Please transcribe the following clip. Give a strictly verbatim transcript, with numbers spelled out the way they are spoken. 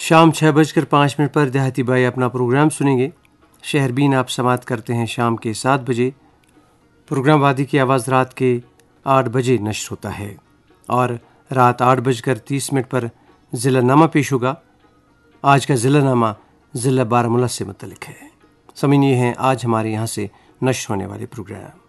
शाम छः बजकर पाँच मिनट पर देहाती भाई अपना प्रोग्राम सुनेंगे। शहरबीन आप समाप्त करते हैं शाम के सात बजे। प्रोग्राम वादी की आवाज़ रात के आठ बजे नश्र होता है और रात आठ बजकर तीस मिनट पर ज़िलानामा पेश होगा। आज का ज़िलानामा ज़िला बारामूला से मुतल्लिक़ है। समझिए हैं आज हमारे यहाँ से नश्र होने वाले प्रोग्राम।